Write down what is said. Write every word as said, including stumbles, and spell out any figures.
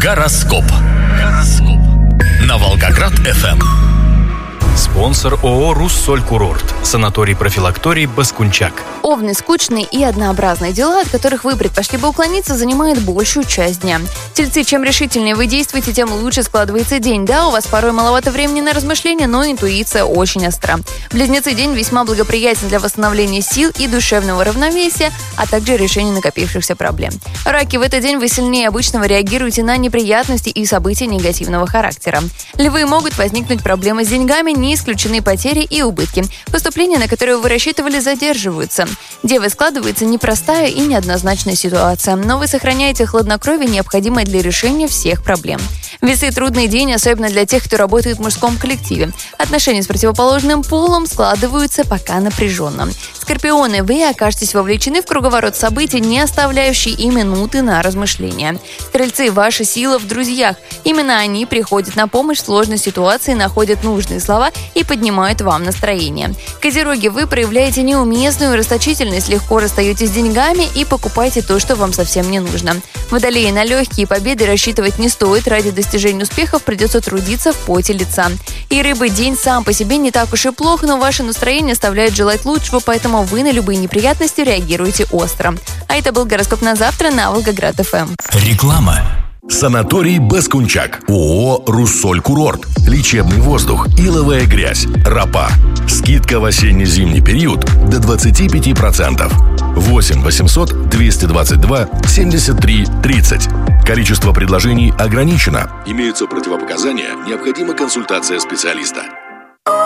Гороскоп. Гороскоп. На Волгоград-эф эм. Спонсор ООО «Руссоль-Курорт». Санаторий-профилакторий «Баскунчак». Овны, скучные и однообразные дела, от которых вы предпочли бы уклониться, занимают большую часть дня. Тельцы, чем решительнее вы действуете, тем лучше складывается день. Да, у вас порой маловато времени на размышления, но интуиция очень остра. Близнецы, день весьма благоприятен для восстановления сил и душевного равновесия, а также решения накопившихся проблем. Раки, в этот день вы сильнее обычного реагируете на неприятности и события негативного характера. Львы, могут возникнуть проблемы с деньгами, не исключены потери и убытки. Поступления, на которые вы рассчитывали, задерживаются. Девы, складывается непростая и неоднозначная ситуация, но вы сохраняете хладнокровие, необходимое для решения всех проблем. Весы, трудный день, особенно для тех, кто работает в мужском коллективе. Отношения с противоположным полом складываются пока напряженно. Скорпионы, вы окажетесь вовлечены в круговорот событий, не оставляющий и минуты на размышления. Стрельцы, ваша сила в друзьях. Именно они приходят на помощь в сложной ситуации, находят нужные слова и поднимают вам настроение. Козероги, вы проявляете неуместную расточительность, легко расстаетесь с деньгами и покупаете то, что вам совсем не нужно. Водолеи, на легкие победы рассчитывать не стоит, ради достижения успехов придется трудиться в поте лица. И рыбы, день сам по себе не так уж и плох, но ваше настроение оставляет желать лучшего, поэтому вы на любые неприятности реагируете остро. А это был гороскоп на завтра на Волгоград-эф эм. Реклама. Санаторий «Баскунчак». ООО «Руссоль-Курорт». Лечебный воздух, иловая грязь, ропа. Скидка в осенне-зимний период до двадцать пять процентов. восемь восемьсот двести двадцать два семьдесят три тридцать. Количество предложений ограничено. Имеются противопоказания, необходима консультация специалиста.